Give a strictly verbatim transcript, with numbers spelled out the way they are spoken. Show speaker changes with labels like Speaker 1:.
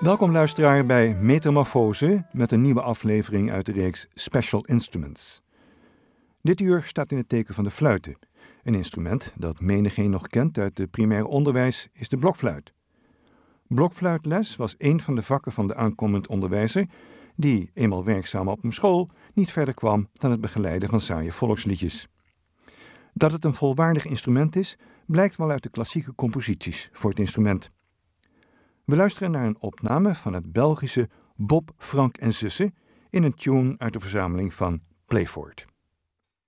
Speaker 1: Welkom luisteraar bij Metamorfose met een nieuwe aflevering uit de reeks Special Instruments. Dit uur staat in het teken van de fluiten. Een instrument dat menigeen nog kent uit het primair onderwijs is de blokfluit. Blokfluitles was een van de vakken van de aankomend onderwijzer die, eenmaal werkzaam op een school, niet verder kwam dan het begeleiden van saaie volksliedjes. Dat het een volwaardig instrument is, blijkt wel uit de klassieke composities voor het instrument. We luisteren naar een opname van het Belgische Bob, Frank en Zussen in een tune uit de verzameling van Playford.